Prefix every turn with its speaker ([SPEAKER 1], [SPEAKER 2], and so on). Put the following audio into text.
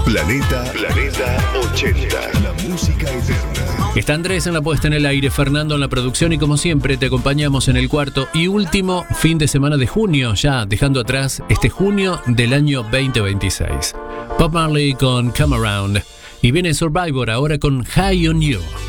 [SPEAKER 1] Planeta 80. La música eterna.
[SPEAKER 2] Está Andrés en la puesta en el aire, Fernando en la producción y como siempre te acompañamos en el cuarto y último fin de semana de junio, ya dejando atrás este junio del año 2026. Bob Marley con Come Around y viene Survivor ahora con High on You.